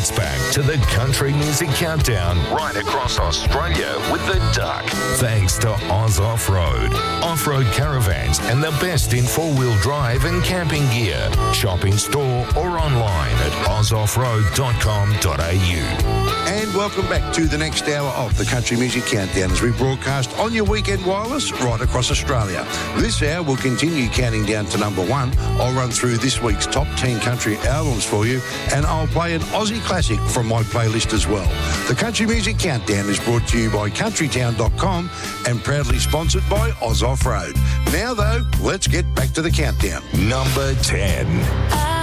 It's back to the Country Music Countdown right across Australia with the Duck. Thanks to Oz Off-Road. Off-road caravans and the best in four-wheel drive and camping gear. Shop in store or online at ozoffroad.com.au. And welcome back to the next hour of the Country Music Countdown as we broadcast on your weekend wireless right across Australia. This hour will continue counting down to number one. I'll run through this week's top 10 country albums for you, and I'll play an Aussie classic from my playlist as well. The Country Music Countdown is brought to you by countrytown.com and proudly sponsored by Oz Off-Road. Now, though, let's get back to the countdown. Number 10.